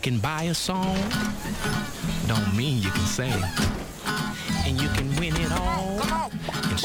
can buy a song, don't mean you can sing. And you can win it all,